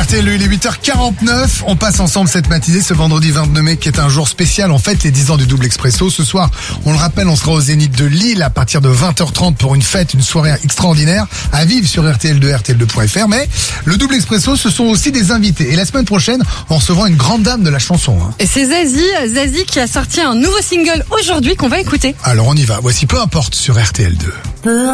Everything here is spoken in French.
RTL, il est 8h49. On passe ensemble cette matinée, ce vendredi 22 mai, qui est un jour spécial. En fait, les 10 ans du Double Expresso. Ce soir, on le rappelle, on sera au Zénith de Lille à partir de 20h30 pour une fête, une soirée extraordinaire à vivre sur RTL2, RTL2.fr. Mais le Double Expresso, ce sont aussi des invités. Et la semaine prochaine, on recevra une grande dame de la chanson. Et c'est Zazie qui a sorti un nouveau single aujourd'hui qu'on va écouter. Alors on y va. Voici Peu importe sur RTL2.